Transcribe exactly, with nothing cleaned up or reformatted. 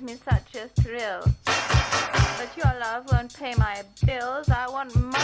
me such a thrill. But your love won't pay my bills. I want more.